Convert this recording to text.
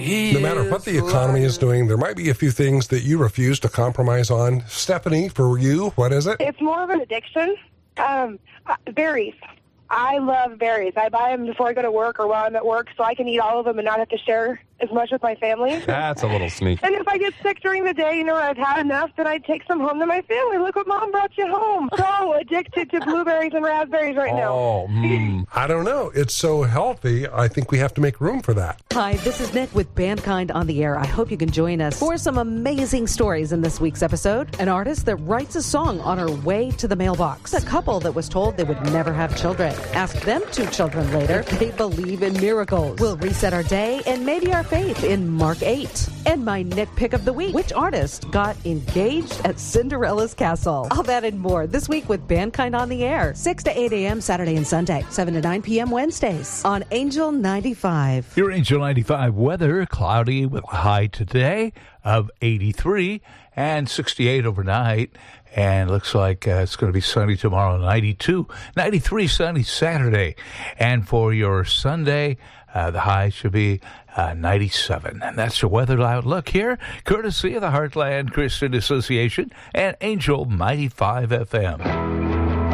No matter what the economy is doing, there might be a few things that you refuse to compromise on. Stephanie, for you, what is it? It's more of an addiction. Berries. I love berries. I buy them before I go to work or while I'm at work so I can eat all of them and not have to share as much with my family. That's a little sneaky. And if I get sick during the day, I've had enough, then I take some home to my family. Look what Mom brought you home. So addicted to blueberries and raspberries right now. I don't know. It's so healthy. I think we have to make room for that. Hi, this is Nick with Bandkind on the Air. I hope you can join us for some amazing stories in this week's episode. An artist that writes a song on her way to the mailbox. A couple that was told they would never have children. Ask them 2 children later. They believe in miracles. We'll reset our day and maybe our faith in Mark 8. And my nitpick of the week. Which artist got engaged at Cinderella's castle? All that and more this week with Bandkind on the Air. 6 to 8 a.m. Saturday and Sunday. 7 to 9 p.m. Wednesdays on Angel 95. Your Angel 95 weather, cloudy with a high today of 83 and 68 overnight. And looks like it's going to be sunny tomorrow, 92, 93 sunny Saturday. And for your Sunday, the high should be 97. And that's your weather outlook here, courtesy of the Heartland Christian Association and Angel 95 FM.